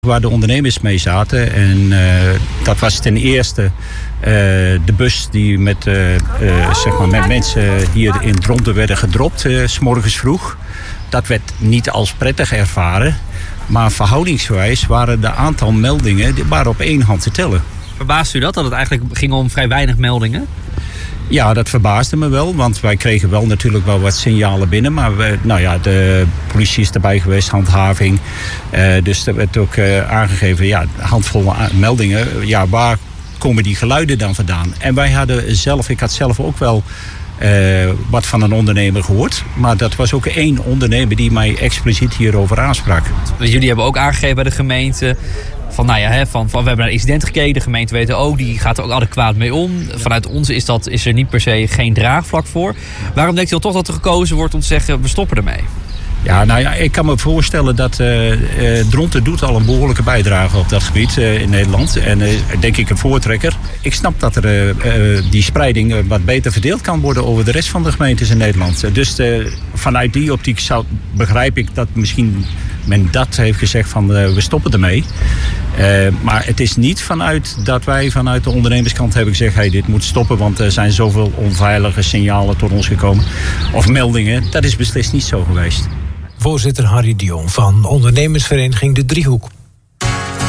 Waar de ondernemers mee zaten. En dat was ten eerste de bus die met mensen hier in Dronten werden gedropt, 's morgens vroeg. Dat werd niet als prettig ervaren. Maar verhoudingsgewijs waren de aantal meldingen die waren op één hand te tellen. Verbaast u dat het eigenlijk ging om vrij weinig meldingen? Ja, dat verbaasde me wel, want wij kregen wel natuurlijk wel wat signalen binnen. Maar de politie is erbij geweest, handhaving. Dus er werd ook aangegeven, een handvol meldingen. Ja, waar komen die geluiden dan vandaan? En wij hadden ik had zelf ook wel wat van een ondernemer gehoord. Maar dat was ook één ondernemer die mij expliciet hierover aansprak. Jullie hebben ook aangegeven bij de gemeente van we hebben naar een incident gekeken. De gemeente weet ook, die gaat er ook adequaat mee om. Vanuit ons is er niet per se geen draagvlak voor. Waarom denkt u dan toch dat er gekozen wordt om te zeggen, we stoppen ermee? Ja, ik kan me voorstellen dat Dronten doet al een behoorlijke bijdrage op dat gebied in Nederland. En denk ik een voortrekker. Ik snap dat die spreiding wat beter verdeeld kan worden over de rest van de gemeentes in Nederland. Dus vanuit die optiek begrijp ik dat misschien men dat heeft gezegd van we stoppen ermee. Maar het is niet dat wij vanuit de ondernemerskant hebben gezegd, dit moet stoppen, want er zijn zoveel onveilige signalen tot ons gekomen. Of meldingen. Dat is beslist niet zo geweest. Voorzitter Harry de Jong van ondernemersvereniging De Driehoek.